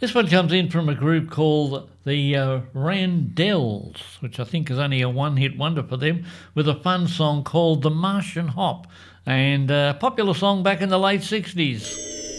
This one comes in from a group called the Randells, which I think is only a one-hit wonder for them, with a fun song called The Martian Hop, and a popular song back in the late 60s.